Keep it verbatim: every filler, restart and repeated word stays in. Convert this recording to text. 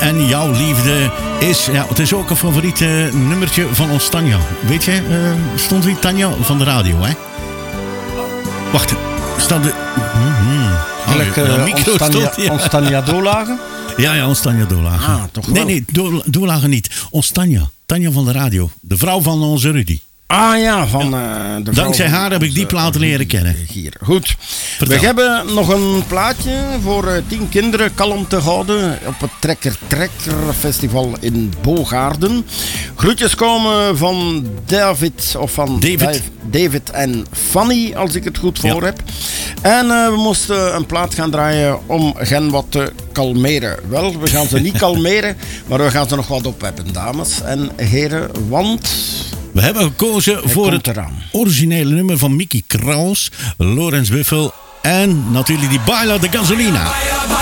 en jouw liefde is... Ja, het is ook een favoriet uh, nummertje van ons Tanja. Weet je, uh, stond die Tanja van de radio, hè? Wacht, staat de... Mm-hmm. Gelijk, uh, ja, ons Tanja, ja. ons Tanja Doorlagen? Ja, ja, ons Tanja Doorlagen. Ah, toch wel? Nee, nee, Do- Doorlagen niet. Ons Tanja. Tanja van de radio. De vrouw van onze Rudy. Ah ja, van ja. Uh, de Dankzij haar heb ik die platen leren kennen. Hier. Goed. Vertel. We hebben nog een plaatje voor uh, tien kinderen kalm te houden op het Trekker Trekker Festival in Bogaarden. Groetjes komen van David of van David, David, David en Fanny, als ik het goed voor ja. heb. En uh, we moesten een plaat gaan draaien om hen wat te kalmeren. Wel, we gaan ze niet kalmeren, maar we gaan ze nog wat opheffen, dames en heren, want... We hebben gekozen Hij voor het eraan. originele nummer van Mickey Kraus, Lorenz Wiffel en natuurlijk die Baila de Gasolina.